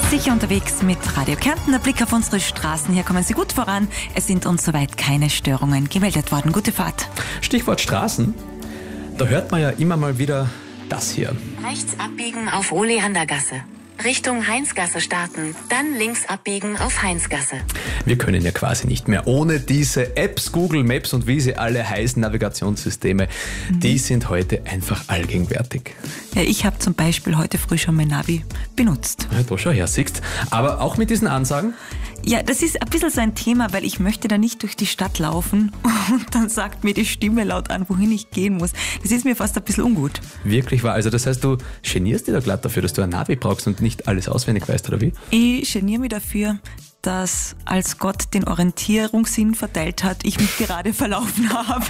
Sicher unterwegs mit Radio Kärnten. Der Blick auf unsere Straßen. Hier kommen Sie gut voran. Es sind uns soweit keine Störungen gemeldet worden. Gute Fahrt. Stichwort Straßen. Da hört man ja immer mal wieder das hier. Rechts abbiegen auf Oleandergasse. Richtung Heinzgasse starten, dann links abbiegen auf Heinzgasse. Wir können ja quasi nicht mehr ohne diese Apps, Google Maps und wie sie alle heißen, Navigationssysteme. Die sind heute einfach allgegenwärtig. Ja, ich habe zum Beispiel heute früh schon mein Navi benutzt. Ja, da schau her, siehst. Aber auch mit diesen Ansagen? Ja, das ist ein bisschen so ein Thema, weil ich möchte da nicht durch die Stadt laufen und dann sagt mir die Stimme laut an, wohin ich gehen muss. Das ist mir fast ein bisschen ungut. Wirklich wahr. Also das heißt, du genierst dich da glatt dafür, dass du ein Navi brauchst und nicht alles auswendig weißt, oder wie? Ich geniere mich dafür, dass als Gott den Orientierungssinn verteilt hat, ich mich gerade verlaufen habe.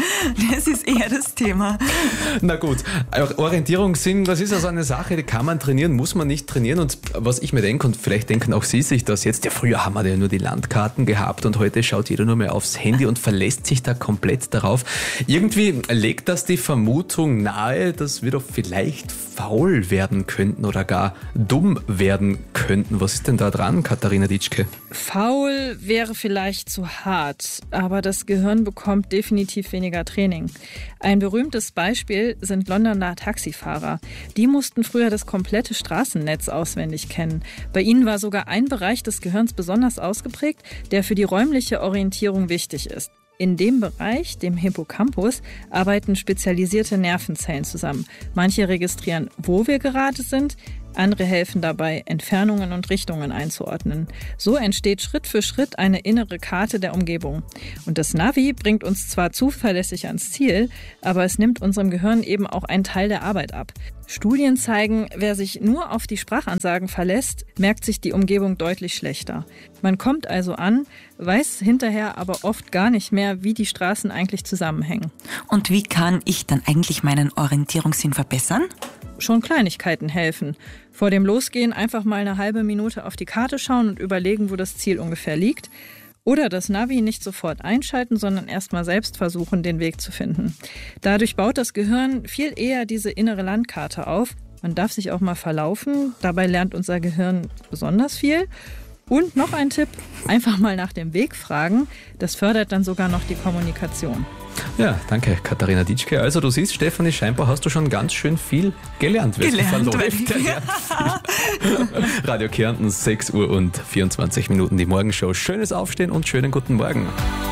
Das ist eher das Thema. Na gut, Orientierungssinn, das ist also eine Sache, die kann man trainieren, muss man nicht trainieren. Und was ich mir denke, und vielleicht denken auch Sie sich das jetzt, ja früher haben wir ja nur die Landkarten gehabt und heute schaut jeder nur mehr aufs Handy und verlässt sich da komplett darauf. Irgendwie legt das die Vermutung nahe, dass wir doch vielleicht faul werden könnten oder gar dumm werden könnten. Was ist denn da dran, Katharina Ditschke? Faul wäre vielleicht zu hart, aber das Gehirn bekommt definitiv weniger Training. Ein berühmtes Beispiel sind Londoner Taxifahrer. Die mussten früher das komplette Straßennetz auswendig kennen. Bei ihnen war sogar ein Bereich des Gehirns besonders ausgeprägt, der für die räumliche Orientierung wichtig ist. In dem Bereich, dem Hippocampus, arbeiten spezialisierte Nervenzellen zusammen. Manche registrieren, wo wir gerade sind, andere helfen dabei, Entfernungen und Richtungen einzuordnen. So entsteht Schritt für Schritt eine innere Karte der Umgebung. Und das Navi bringt uns zwar zuverlässig ans Ziel, aber es nimmt unserem Gehirn eben auch einen Teil der Arbeit ab. Studien zeigen, wer sich nur auf die Sprachansagen verlässt, merkt sich die Umgebung deutlich schlechter. Man kommt also an, weiß hinterher aber oft gar nicht mehr, wie die Straßen eigentlich zusammenhängen. Und wie kann ich dann eigentlich meinen Orientierungssinn verbessern? Schon Kleinigkeiten helfen. Vor dem Losgehen einfach mal eine halbe Minute auf die Karte schauen und überlegen, wo das Ziel ungefähr liegt. Oder das Navi nicht sofort einschalten, sondern erst mal selbst versuchen, den Weg zu finden. Dadurch baut das Gehirn viel eher diese innere Landkarte auf. Man darf sich auch mal verlaufen. Dabei lernt unser Gehirn besonders viel. Und noch ein Tipp, einfach mal nach dem Weg fragen. Das fördert dann sogar noch die Kommunikation. Ja, danke Katharina Ditschke. Also du siehst, Stefanie, scheinbar hast du schon ganz schön viel gelernt. Radio Kärnten, 6 Uhr und 24 Minuten die Morgenshow. Schönes Aufstehen und schönen guten Morgen.